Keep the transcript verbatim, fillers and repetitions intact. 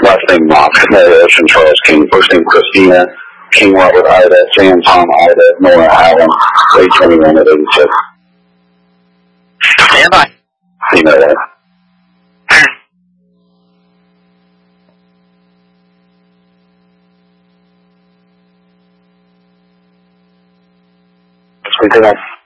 last name Knox, Mary Ocean, Charles King, first name Christina, King Robert Ida, Sam Tom Ida, Nora Allen, eight twenty-one at eighty-six. Stand by. Female wife. Speak to that.